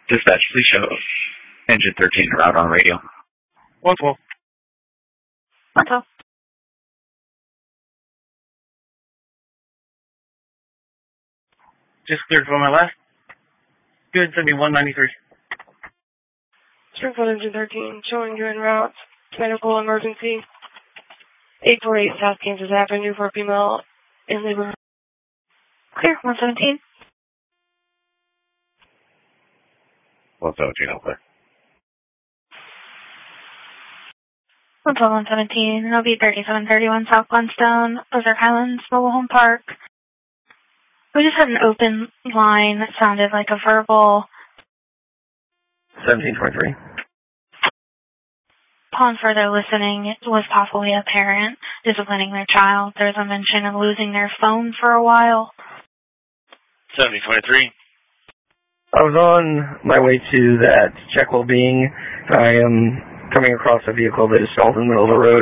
Dispatch, please show engine 13 route on radio. 112. 112. Just cleared for my last. Good, send me 193. Springfield engine 13, showing you en route. Medical emergency. 848 South Kansas Avenue for a female in labor. Clear, 117. 117, clear. 112, 117. It'll be 3731 South Glenstone, Ozark Highlands Mobile Home Park. We just had an open line that sounded like a verbal. 1723. Upon further listening, it was possibly a parent disciplining their child. There's a mention of losing their phone for a while. 7023. I was on my way to that check well-being. I am coming across a vehicle that is stalled in the middle of the road.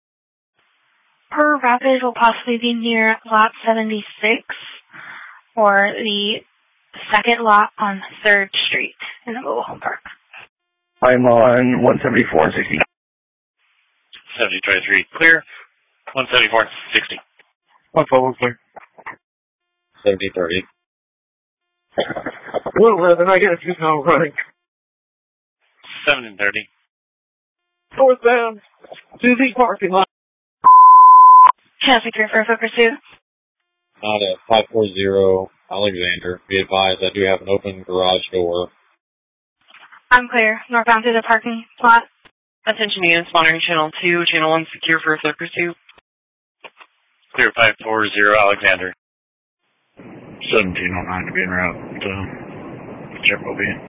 Per Rapid will possibly be near lot 76 or the second lot on 3rd Street in the mobile home park. I'm on 174 and 60. 7023, clear. 174 and 60. 112, clear. 7030. 111, I got a juvenile running. 730. Northbound to the parking lot. Traffic for a pursuit. Not at 540 Alexander. Be advised, I do have an open garage door. I'm clear. Northbound to the parking lot. Attention units, monitoring channel 2, channel 1 secure for a third pursuit. Clear 540 Alexander. 1709 to be en route to check well-being.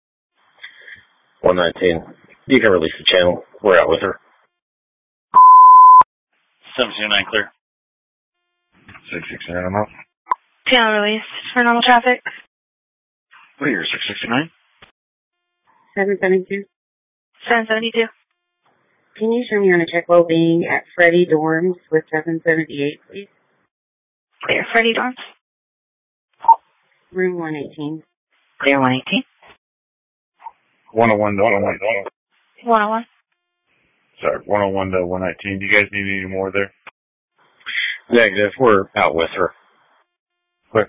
119. You can release the channel. We're out with her. 1709, clear. 669, I'm out. Channel release for normal traffic. Clear, 669. 772. 772. Can you show me on a check well-being at Freddie Dorms with 778, please? Clear, Freddie Dorms. Room 118. Clear, 118. 101 to 101. 101. Sorry, 101 to 119. Do you guys need any more there? Negative. We're out with her. Clear.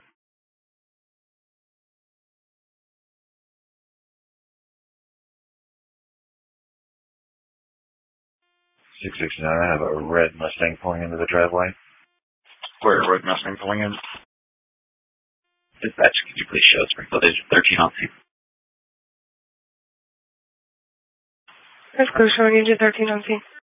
669, I have a red Mustang pulling into the driveway. Clear, red Mustang pulling in. Dispatch, could you please show Springfield engine 13 on scene? That's clear, showing engine 13 on scene.